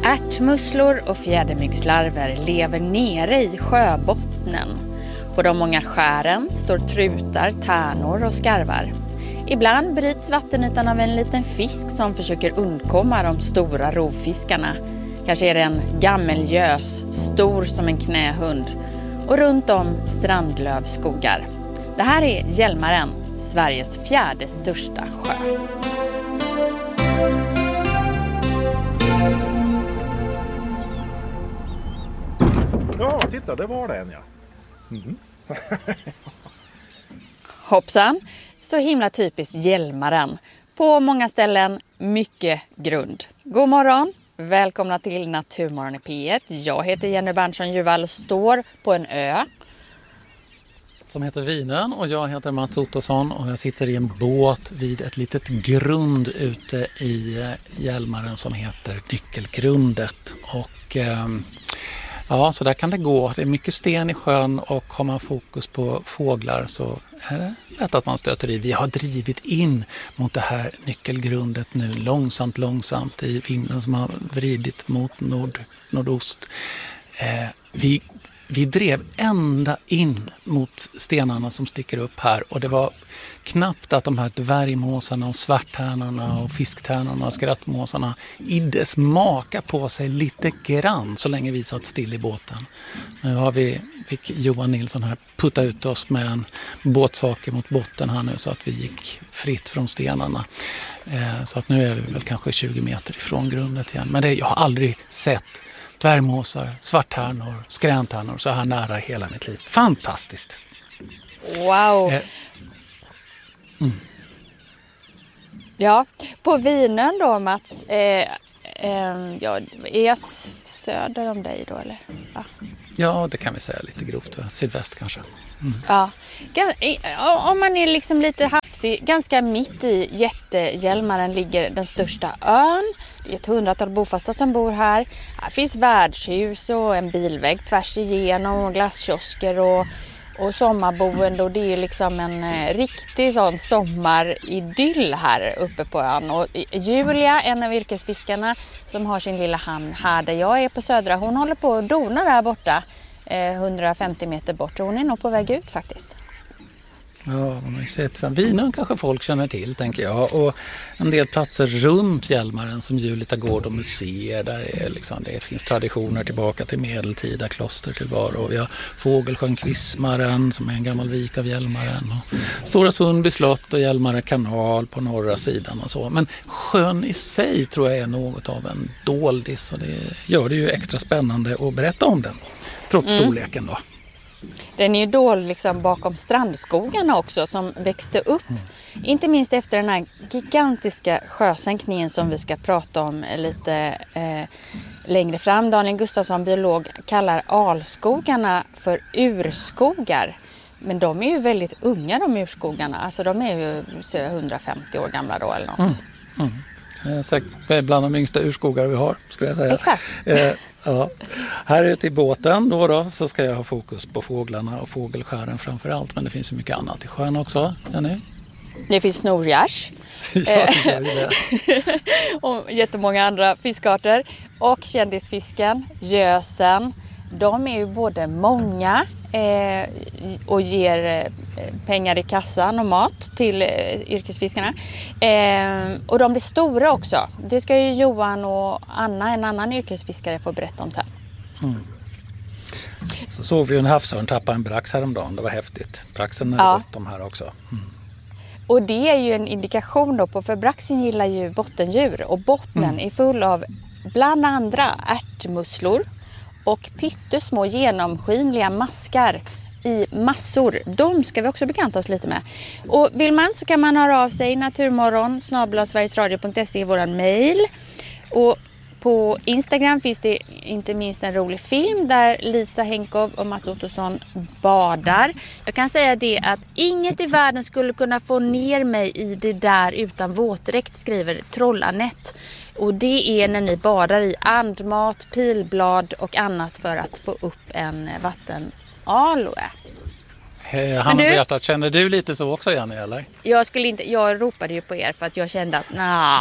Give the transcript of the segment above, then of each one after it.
Ärtmusslor och fjädermyggslarver lever nere i sjöbottnen. På de många skären står trutar, tärnor och skarvar. Ibland bryts vattenytan av en liten fisk som försöker undkomma de stora rovfiskarna. Kanske är det en gammelgös, stor som en knähund. Och runt om strandlövskogar. Det här är Hjälmaren, Sveriges 4:e största sjö. Ja, titta, det var den, ja. Mm. Hoppsan, så himla typiskt Hjälmaren. På många ställen mycket grund. God morgon, välkomna till Naturmorgon i P1. Jag heter Jenny Berntsson Juvall och står på en ö. Som heter Vinön, och jag heter Mats Ottosson och jag sitter i en båt vid ett litet grund ute i Hjälmaren som heter Nyckelgrundet. Och ja, så där kan det gå. Det är mycket sten i sjön och har man fokus på fåglar så är det lätt att man stöter i. Vi har drivit in mot det här nyckelgrundet nu långsamt i vinden som har vridit mot nordost. Vi drev ända in mot stenarna som sticker upp här och det var knappt att de här dvärgmåsarna och svarttärnorna och fisktärnorna och skrattmåsarna idde smaka på sig lite grann så länge vi satt still i båten. Nu fick Johan Nilsson här putta ut oss med en båtsaker mot botten här nu så att vi gick fritt från stenarna. Så att nu är vi väl kanske 20 meter ifrån grundet igen. Men jag har aldrig sett dvärgmåsar, svarttärnor, skräntärnor så här nära hela mitt liv. Fantastiskt! Wow! Ja, på Vinön då Mats, ja, är jag söder om dig då eller? Ja, det kan vi säga lite grovt, sydväst kanske. Ja, om man är liksom lite havsig, ganska mitt i Jättehjälmaren ligger den största ön. Det är ett 100-tal bofasta som bor här. Här finns värdshus och en bilväg tvärs igenom och glasskiosker och sommarboende och det är liksom en riktig sån sommaridyll här uppe på ön. Och Julia, en av yrkesfiskarna som har sin lilla hamn här där jag är på södra, hon håller på att dona där borta 150 meter bort och hon är nog på väg ut faktiskt. Ja, man har sett. Vinön kanske folk känner till, tänker jag. Och en del platser runt Hjälmaren som Julita gård och museer. Där är liksom, det finns traditioner tillbaka till medeltida kloster tillvaro. Och vi har Fågelsjön Kvismaren som är en gammal vik av Hjälmaren. Och Stora Sundby slott och Hjälmaren kanal på norra sidan och så. Men sjön i sig tror jag är något av en doldis. Och det gör det ju extra spännande att berätta om den. Trots storleken då. Den är ju dold liksom bakom strandskogarna också som växte upp. Inte minst efter den här gigantiska sjösänkningen som vi ska prata om lite längre fram. Daniel Gustafsson, biolog, kallar alskogarna för urskogar. Men de är ju väldigt unga de urskogarna. Alltså de är ju 150 år gamla då eller något. Säkert bland de yngsta urskogar vi har, skulle jag säga. Exakt. Ja. Här ute i båten då så ska jag ha fokus på fåglarna och fågelskären framför allt. Men det finns ju mycket annat i sjön också, Jenny. Det finns snorgärs. Ja, det. Och jättemånga andra fiskarter. Och kändisfisken, gösen. De är ju både många och ger pengar i kassan och mat till yrkesfiskarna. Och de blir stora också. Det ska ju Johan och Anna, en annan yrkesfiskare, få berätta om sen. Så såg vi en havsörn tappa en brax häromdagen. Det var häftigt. Braxen är gott de här också. Och det är ju en indikation då på, för braxen gillar ju bottendjur. Och bottnen är full av bland andra ärtmusslor och pyttesmå genomskinliga maskar i massor. De ska vi också bekanta oss lite med. Och vill man så kan man höra av sig naturmorgon@sverigesradio.se i våran mejl. Och på Instagram finns det inte minst en rolig film där Lisa Henkov och Mats Ottosson badar. Jag kan säga det att inget i världen skulle kunna få ner mig i det där utan våtdräkt, skriver Troll-Anette. Och det är när ni badar i andmat, pilblad och annat för att få upp en vattenaloe. Handen på hjärtat, känner du lite så också, Jenny, eller? Jag ropade ju på er för att jag kände att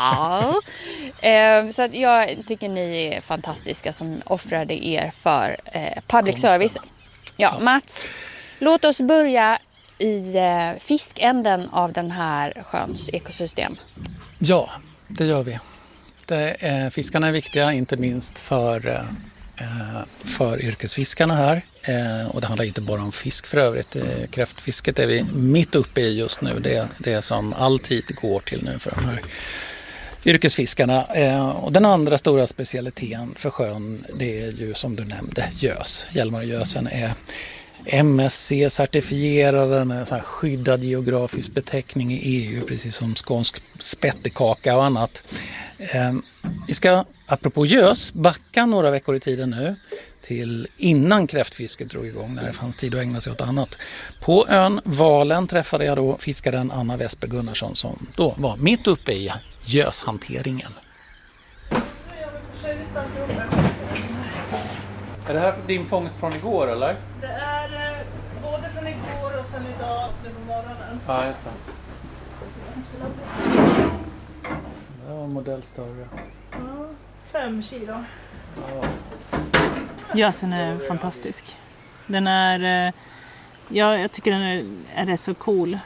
så att jag tycker ni är fantastiska som offrade er för public service. Ja, Mats, låt oss börja i fiskänden av den här sjöns ekosystem. Ja, det gör vi. Fiskarna är viktiga, inte minst för yrkesfiskarna här. Och det handlar inte bara om fisk för övrigt. Kräftfisket är vi mitt uppe i just nu. Det är som all tid går till nu för de här yrkesfiskarna. Och den andra stora specialiteten för sjön, det är ju som du nämnde, gös. Hjälmargösen är MSC-certifierad, den är så här skyddad geografisk beteckning i EU, precis som skånsk spettekaka och annat. Vi ska, apropå gös, backa några veckor i tiden nu till innan kräftfisket drog igång, när det fanns tid att ägna sig åt annat. På ön Valen träffade jag då fiskaren Anna Westberg Gunnarsson som då var mitt uppe i göshanteringen. Är det här din fångst från igår, eller? Det är både från igår och sen idag på morgonen. Ja, just det. Det var modell större. Ja, 5 kilo. Ja. Gösen är fantastisk. Den är, jag tycker den är rätt så cool.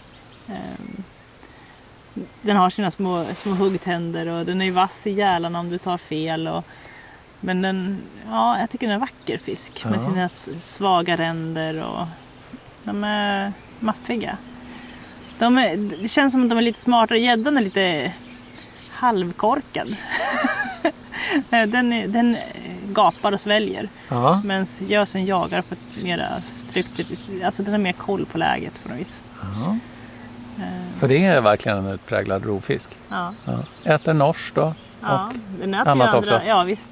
Den har sina små huggtänder och den är vass i gälarna om du tar fel. Men jag tycker den är vacker fisk med sina svaga ränder och de är maffiga. Det känns som att de är lite smartare. Gäddan är lite halvkorkad. Den gapar och sväljer. Medan gösen jagar på ett mer alltså den har mer koll på läget på något vis. För det är verkligen en utpräglad rovfisk. Ja. Äter norsk då? Ja, den äter annat andra, också. Ja visst.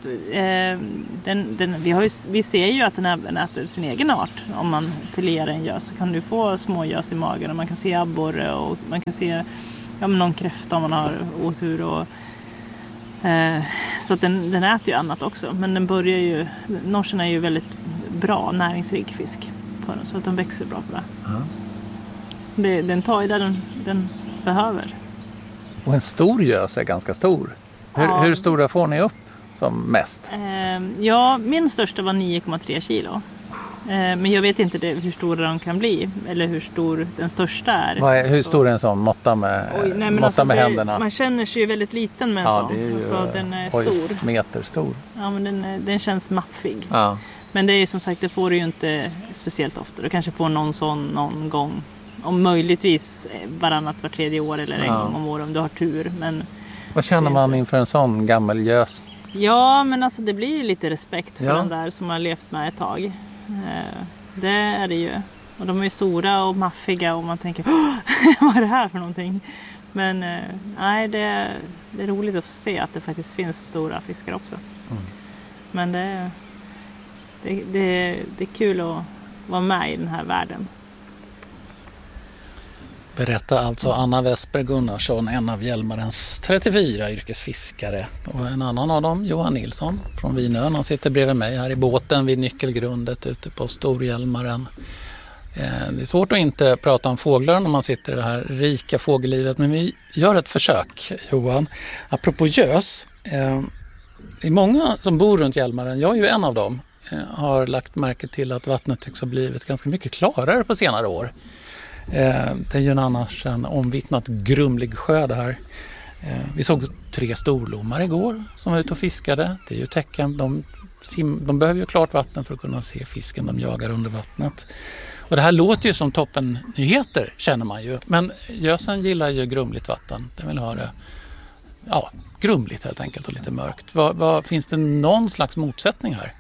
Vi ser ju att den även äter sin egen art. Om man filerar en gös så kan du få små gös i magen. Och man kan se abborre och man kan se någon kräfta om man har otur. Så att den äter ju annat också. Men den börjar ju, norsen är ju väldigt bra, näringsrik fisk. Så att de växer bra på det. Den tar ju där den behöver. Och en stor gös är ganska stor. Hur stora får ni upp som mest? Min största var 9,3 kilo. Men jag vet inte hur stora de kan bli. Eller hur stor den största är. Hur stor är en sån? Måtta med händerna. Man känner sig ju väldigt liten med en sån. Det är ju, den är stor. Meter stor. Ja, men den känns maffig. Ja. Men det är som sagt, det får du ju inte speciellt ofta. Du kanske får någon sån någon gång. Om möjligtvis var tredje år eller en gång om året om du har tur. Men vad känner man inför en sån gammal gös? Ja, men alltså det blir lite respekt för den där som har levt med ett tag. Det är det ju. Och de är ju stora och maffiga och man tänker, vad är det här för någonting? Men nej, det är roligt att få se att det faktiskt finns stora fiskar också. Men det är kul att vara med i den här världen. Berättar alltså Anna Westberg Gunnarsson, en av Hjälmarens 34 yrkesfiskare. Och en annan av dem, Johan Nilsson från Vinön. Han sitter bredvid mig här i båten vid nyckelgrundet ute på Storhjälmaren. Det är svårt att inte prata om fåglar när man sitter i det här rika fågellivet. Men vi gör ett försök, Johan. Apropå gös. Det är många som bor runt Hjälmaren, jag är ju en av dem, har lagt märke till att vattnet tycks ha blivit ganska mycket klarare på senare år. Det är ju annars en omvittnat grumlig sjö det här. Vi såg 3 storlommar igår som var ute och fiskade. Det är ju tecken. De behöver ju klart vatten för att kunna se fisken de jagar under vattnet. Och det här låter ju som toppen nyheter, känner man ju. Men gösen gillar ju grumligt vatten. Den vill ha det grumligt helt enkelt och lite mörkt. Finns det någon slags motsättning här?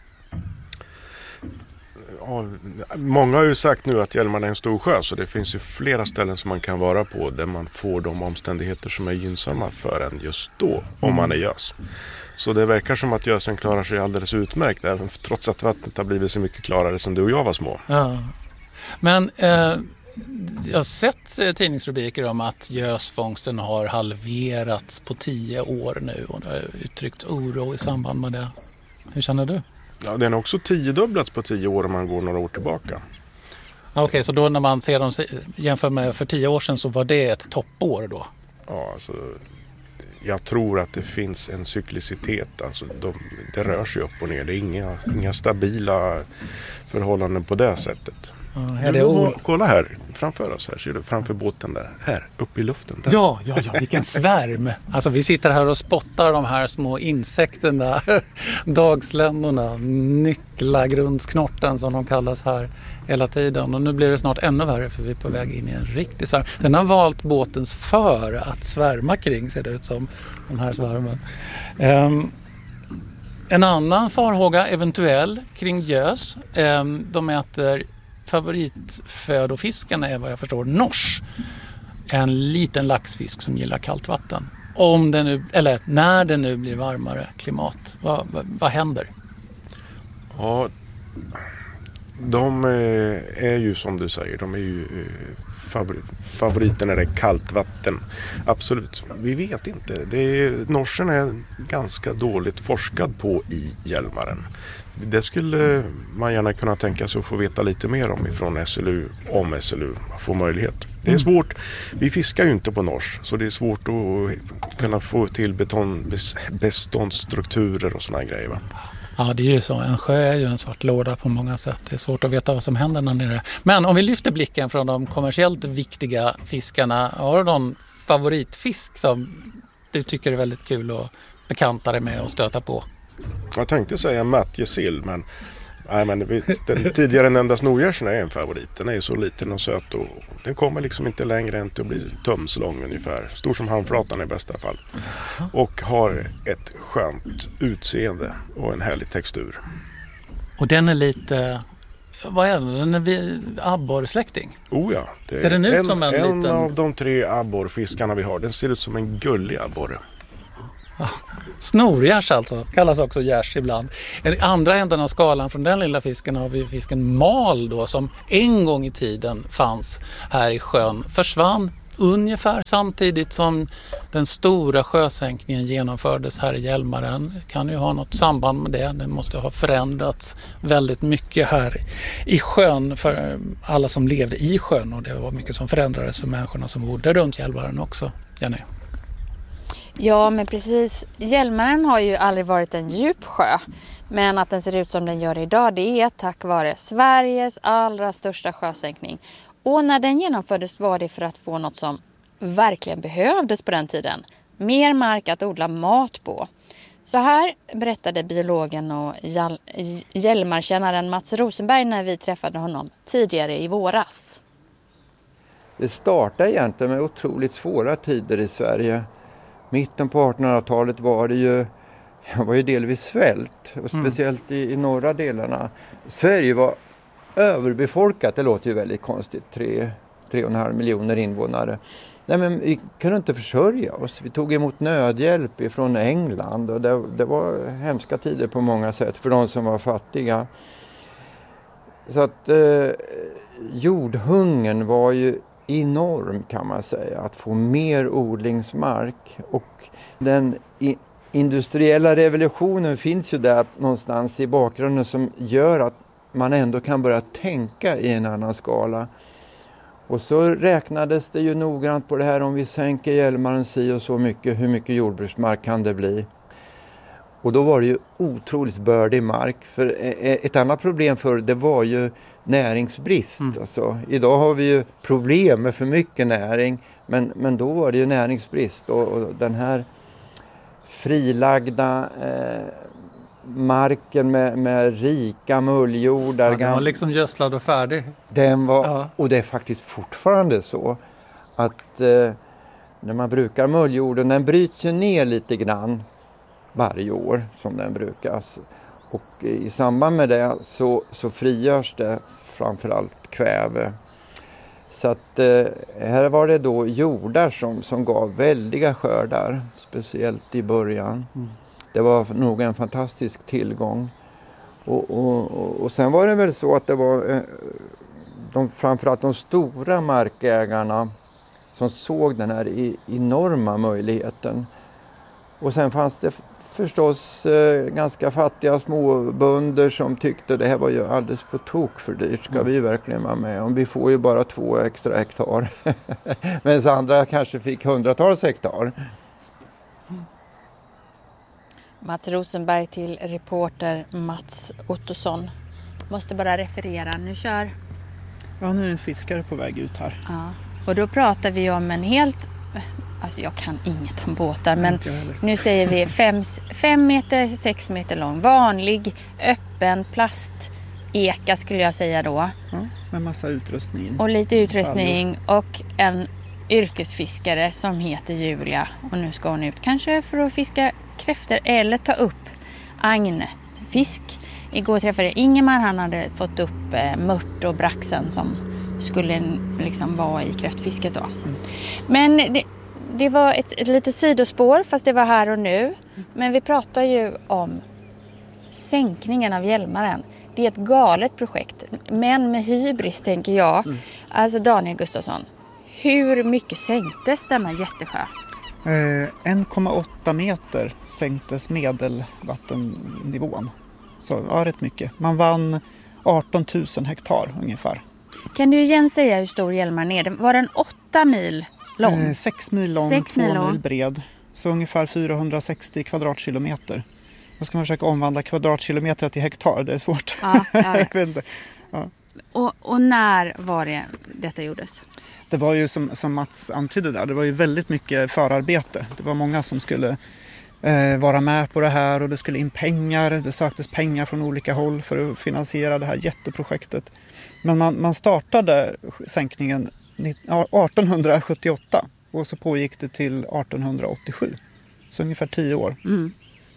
Ja, många har ju sagt nu att Hjälmaren är en stor sjö, så det finns ju flera ställen som man kan vara på där man får de omständigheter som är gynnsamma för en just då, om man är gös. Så det verkar som att gösen klarar sig alldeles utmärkt, även trots att vattnet har blivit så mycket klarare som du och jag var små. Ja. Men jag har sett tidningsrubriker om att gösfångsten har halverats på 10 år nu och det har uttryckt oro i samband med det. Hur känner du? Ja, den har också 10-dubblats på 10 år om man går några år tillbaka. Okej, så då när man ser dem jämför med för 10 år sedan så var det ett toppår då? Ja, alltså, jag tror att det finns en cyklicitet. Alltså, det rör sig upp och ner. Det är inga stabila förhållanden på det sättet. Kolla här framför oss. Här ser du framför båten där. Här, uppe i luften. Där. Ja, vilken svärm. Alltså vi sitter här och spottar de här små insekterna. Dagslännorna, nycklagrundsknorten som de kallas här hela tiden. Och nu blir det snart ännu värre för vi är på väg in i en riktig svärm. Den har valt båtens för att svärma kring, ser det ut som, den här svärmen. En annan farhåga eventuell kring gös. De äter favoritfödofisken är vad jag förstår nors. En liten laxfisk som gillar kallt vatten. När det nu blir varmare klimat. Vad händer? Ja, de är ju som du säger, de är ju favoriten när det är kallt vatten. Absolut. Vi vet inte. Norsen är ganska dåligt forskad på i Hjälmaren. Det skulle man gärna kunna tänka sig att få veta lite mer om ifrån SLU, om SLU får möjlighet. Det är svårt. Vi fiskar ju inte på nors, så det är svårt att kunna få till beståndsstrukturer och såna grejer, va? Ja, det är ju så. En sjö är ju en svart låda på många sätt. Det är svårt att veta vad som händer där nere. Men om vi lyfter blicken från de kommersiellt viktiga fiskarna, har du någon favoritfisk som du tycker är väldigt kul att bekanta dig med och stöta på? Jag tänkte säga mattjesill, men den tidigare nämnda snorgärsen är en favorit. Den är ju så liten och söt och den kommer liksom inte längre än till att bli tumslång ungefär. Stor som handflatan i bästa fall. Och har ett skönt utseende och en härlig textur. Och den är lite... Vad är den? Den är abborrsläkting. Oh ja. Det ser den ut som en liten... En av de 3 abborrfiskarna vi har. Den ser ut som en gullig abborre. Snorgärs alltså, kallas också gärs ibland. I andra änden av skalan från den lilla fisken har vi fisken mal då, som en gång i tiden fanns här i sjön. Försvann ungefär samtidigt som den stora sjösänkningen genomfördes här i Hjälmaren. Kan ju ha något samband med det. Det måste ha förändrats väldigt mycket här i sjön för alla som levde i sjön, och det var mycket som förändrades för människorna som bodde runt Hjälmaren också. Jenny? Ja, men precis. Hjälmaren har ju aldrig varit en djup sjö. Men att den ser ut som den gör idag, det är tack vare Sveriges allra största sjösänkning. Och när den genomfördes var det för att få något som verkligen behövdes på den tiden. Mer mark att odla mat på. Så här berättade biologen och Hjälmarkännaren Mats Rosenberg när vi träffade honom tidigare i våras. Det startade egentligen med otroligt svåra tider i Sverige. Mitten på 1800-talet var det ju delvis svält, och speciellt i norra delarna. Sverige var överbefolkat, det låter ju väldigt konstigt, 3,5 miljoner invånare. Nej, men vi kunde inte försörja oss. Vi tog emot nödhjälp från England, och det var hemska tider på många sätt för de som var fattiga. Så att jordhungern var ju enorm, kan man säga, att få mer odlingsmark, och den industriella revolutionen finns ju där någonstans i bakgrunden som gör att man ändå kan börja tänka i en annan skala. Och så räknades det ju noggrant på det här, om vi sänker Hjälmaren si och så mycket, hur mycket jordbruksmark kan det bli? Och då var det ju otroligt bördig mark, för ett annat problem för det var ju näringsbrist. Alltså, idag har vi ju problem med för mycket näring, men då var det ju näringsbrist, och den här frilagda marken med rika mulljordar. Den var liksom gödslad och färdig. Den var, och det är faktiskt fortfarande så att när man brukar mulljorden, den bryts ju ner lite grann varje år som den brukas. Och i samband med det så frigörs det framförallt kväve. Så att här var det då jordar som gav väldiga skördar, speciellt i början. Det var nog en fantastisk tillgång. Och sen var det väl så att det var framförallt de stora markägarna som såg den här enorma möjligheten. Och sen fanns det förstås ganska fattiga småbönder som tyckte det här var ju alldeles på tok för dyrt. Ska vi verkligen vara med om? Vi får ju bara 2 extra hektar. Medan andra kanske fick hundratals hektar. Mats Rosenberg till reporter Mats Ottosson. Måste bara referera. Nu kör. Ja, nu är en fiskare på väg ut här. Ja. Och då pratar vi om en helt... Alltså jag kan inget om båtar, men nu säger vi 5 meter, 6 meter lång. Vanlig, öppen plasteka skulle jag säga då. Ja, med massa utrustning. Och lite utrustning och en yrkesfiskare som heter Julia. Och nu ska hon ut kanske för att fiska kräftor eller ta upp agnfisk. Igår träffade jag Ingemar, han hade fått upp mört och braxen som skulle liksom vara i kräftfisket då. Men det var ett lite sidospår fast det var här och nu. Men vi pratar ju om sänkningen av Hjälmaren. Det är ett galet projekt. Men med hybris tänker jag. Alltså Daniel Gustafsson. Hur mycket sänktes denna jättesjö? 1,8 meter sänktes medelvattennivån. Så ja, rätt mycket. Man vann 18 000 hektar ungefär. Kan du igen säga hur stor Hjälmaren är? Var den 8 mil lång? 6 mil lång, 2 mil bred. Så ungefär 460 kvadratkilometer. Då ska man försöka omvandla kvadratkilometer till hektar. Det är svårt. Ja. Jag vet inte. Ja. Och när var det detta gjordes? Det var ju som Mats antydde där. Det var ju väldigt mycket förarbete. Det var många som skulle vara med på det här och det skulle in pengar. Det söktes pengar från olika håll för att finansiera det här jätteprojektet. Men man startade sänkningen 1878 och så pågick det till 1887. Så ungefär 10 år. Mm.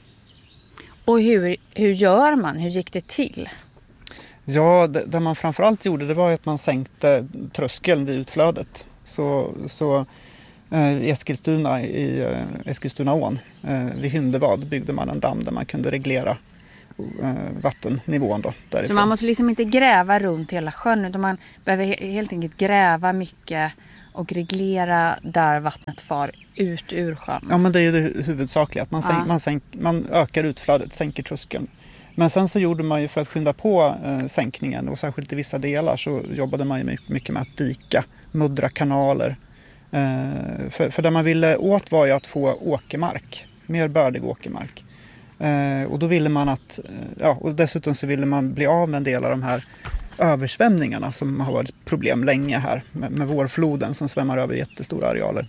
Och hur gör man? Hur gick det till? Ja, det man framförallt gjorde det var att man sänkte tröskeln vid utflödet. Så i Eskilstuna, i Eskilstunaån, vid Hyndevad byggde man en damm där man kunde reglera vattennivån då, därifrån. Så man måste liksom inte gräva runt hela sjön utan man behöver helt enkelt gräva mycket och reglera där vattnet far ut ur sjön. Ja, men det är det huvudsakliga, att man ökar utflödet, sänker tröskeln. Men sen så gjorde man ju för att skynda på sänkningen och särskilt i vissa delar så jobbade man ju mycket med att dika, muddra kanaler. För det man ville åt var ju att få åkermark, mer bördig åkermark. Och då ville man och dessutom så ville man bli av med en del av de här översvämningarna som har varit problem länge här med vårfloden som svämmar över jättestora arealer.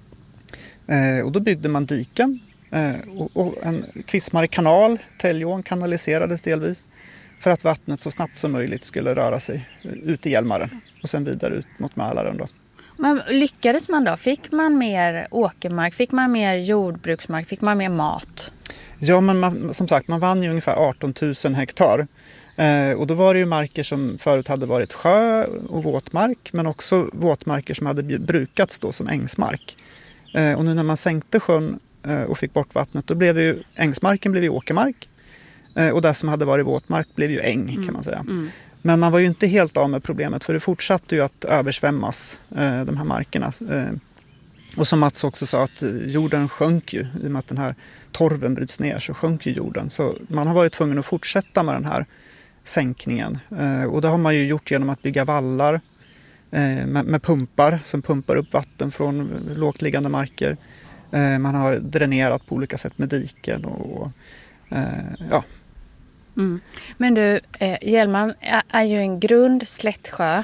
Och då byggde man diken och en Kvismare kanal, Täljån, kanaliserades delvis för att vattnet så snabbt som möjligt skulle röra sig ut i Hjälmaren och sen vidare ut mot Mälaren då. Men lyckades man då? Fick man mer åkermark? Fick man mer jordbruksmark? Fick man mer mat? Ja, men som sagt, man vann ju ungefär 18 000 hektar. Och då var det ju marker som förut hade varit sjö och våtmark, men också våtmarker som hade brukats då som ängsmark. Och nu när man sänkte sjön och fick bort vattnet, då blev ju ängsmarken blev ju åkermark. Och det som hade varit våtmark blev ju äng kan man säga. Mm. Men man var ju inte helt av med problemet för det fortsatte ju att översvämmas de här markerna. Och som Mats också sa att jorden sjönk ju, i och med att den här torven bryts ner så sjönk ju jorden. Så man har varit tvungen att fortsätta med den här sänkningen. Och det har man ju gjort genom att bygga vallar med pumpar som pumpar upp vatten från lågt liggande marker. Man har dränerat på olika sätt med diken och ja. Mm. Men du, Hjälmaren är ju en grund slättsjö.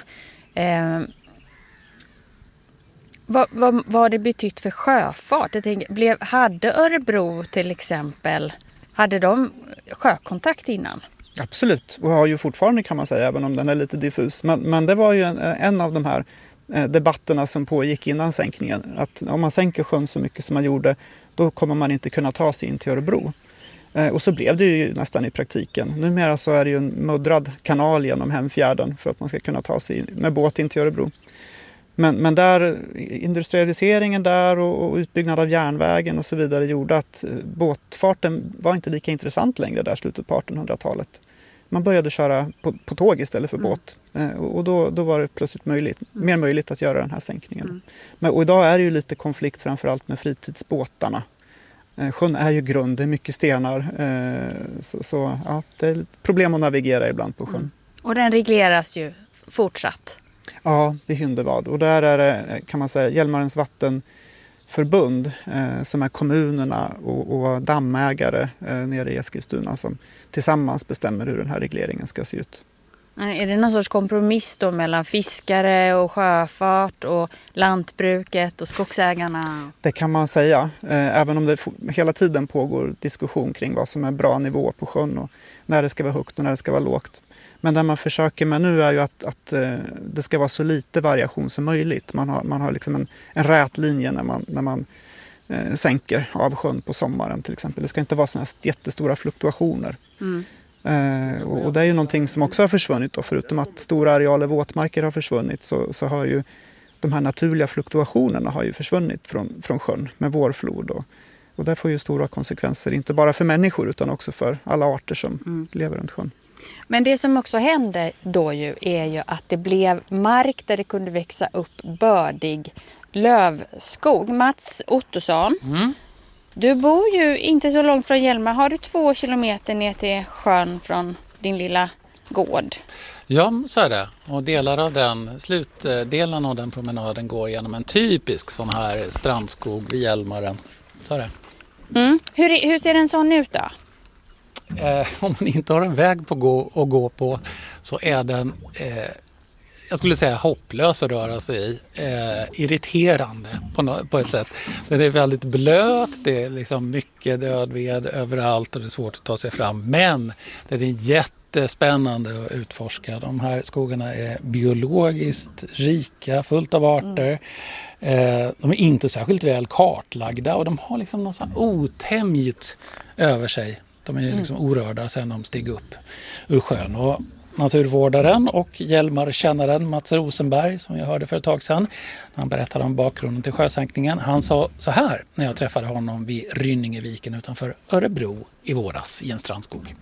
Vad har det betytt för sjöfart? Hade Örebro till exempel, hade de sjökontakt innan? Absolut, och har ju fortfarande kan man säga, även om den är lite diffus. Men det var ju en av de här debatterna som pågick innan sänkningen. Att om man sänker sjön så mycket som man gjorde, då kommer man inte kunna ta sig in till Örebro. Och så blev det ju nästan i praktiken. Numera så är det ju en muddrad kanal genom Hemfjärden för att man ska kunna ta sig med båt in till Örebro. Men där, industrialiseringen där och utbyggnad av järnvägen och så vidare gjorde att båtfarten var inte lika intressant längre där slutet på 1800-talet. Man började köra på tåg istället för båt. Och då var det plötsligt mer möjligt att göra den här sänkningen. Och idag är det ju lite konflikt framförallt med fritidsbåtarna. Sjön är ju grund, det är mycket stenar. Så ja, det är problem att navigera ibland på sjön. Och den regleras ju fortsatt. Ja, vid Hyndvad. Och där är det, kan man säga, Hjälmarens vattenförbund som är kommunerna och dammägare nere i Eskilstuna som tillsammans bestämmer hur den här regleringen ska se ut. Är det någon sorts kompromiss då mellan fiskare och sjöfart och lantbruket och skogsägarna? Det kan man säga, även om det hela tiden pågår diskussion kring vad som är bra nivå på sjön och när det ska vara högt och när det ska vara lågt. Men det man försöker med nu är ju att det ska vara så lite variation som möjligt. Man har liksom en rät linje när man sänker av sjön på sommaren till exempel. Det ska inte vara såna här jättestora fluktuationer. Och det är ju någonting som också har försvunnit då. Förutom att stora arealer våtmarker har försvunnit så har ju de här naturliga fluktuationerna har ju försvunnit från sjön med vårflod. Och det får ju stora konsekvenser, inte bara för människor utan också för alla arter som lever runt sjön. Men det som också hände då ju är ju att det blev mark där det kunde växa upp bördig lövskog. Mats Ottosson, du bor ju inte så långt från Hjälmar. Har du 2 kilometer ner till sjön från din lilla gård? Ja, så är det. Och slutdelen av den promenaden går genom en typisk sån här strandskog vid Hjälmaren. Så är det. Hur ser en sån ut då? Om man inte har en väg att gå på så är den, jag skulle säga, hopplös att röra sig i. Irriterande på ett sätt. Den är väldigt blöt, det är liksom mycket dödved överallt och det är svårt att ta sig fram. Men det är jättespännande att utforska. De här skogarna är biologiskt rika, fullt av arter. De är inte särskilt väl kartlagda och de har liksom något så här otämjigt över sig. De är liksom orörda sedan de steg upp ur sjön. Och naturvårdaren och Hjälmarkännaren Mats Rosenberg, som jag hörde för ett tag sedan, han berättade om bakgrunden till sjösänkningen. Han sa så här när jag träffade honom vid Rynningeviken utanför Örebro i våras i en strandskog.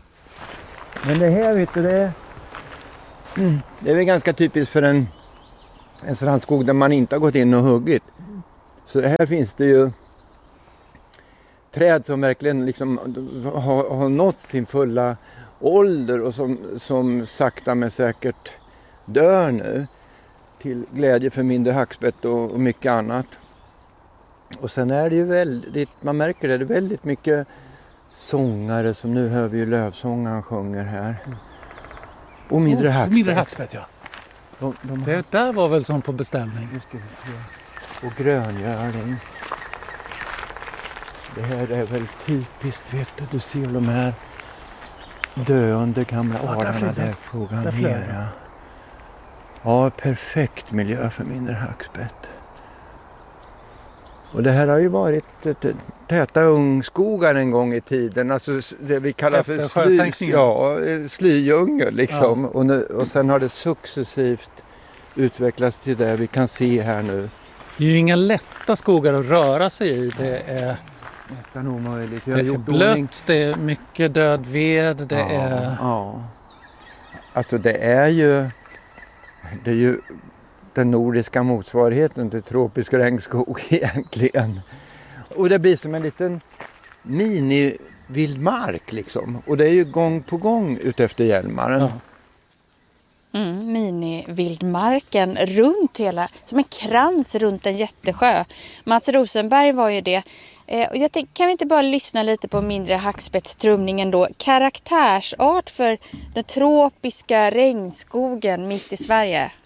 Men det här, vet du, det är väl ganska typiskt för en strandskog där man inte har gått in och huggit. Så här finns det ju träd som verkligen liksom har nått sin fulla ålder och som sakta men säkert dör nu till glädje för mindre hackspett och mycket annat. Och sen är det ju väldigt, man märker det är väldigt mycket sångare, som nu hör vi ju lövsångaren sjunger här. Och mindre hackspett. Mindre hackspett, ja. Det där var väl som på beställning. Och gröngöring. Det här är väl typiskt, vet du ser de här döende gamla arterna där frågan ner. Ja, perfekt miljö för mindre hackspett. Och det här har ju varit täta ungskogar en gång i tiden. Alltså det vi kallar för slydjungel liksom. Ja. Och sen har det successivt utvecklats till det vi kan se här nu. Det är ju inga lätta skogar att röra sig i. Det är nästan omöjligt. Det är blött, det är mycket död ved, Ja. Alltså det är ju den nordiska motsvarigheten till tropisk regnskog egentligen. Och det blir som en liten mini-vildmark liksom. Och det är ju gång på gång utefter Hjälmaren. Ja. Mini-vildmarken runt hela, som en krans runt en jättesjö. Mats Rosenberg var ju det. Och jag tänkte, kan vi inte bara lyssna lite på mindre hackspetstrumningen då? Karaktärsart för den tropiska regnskogen mitt i Sverige.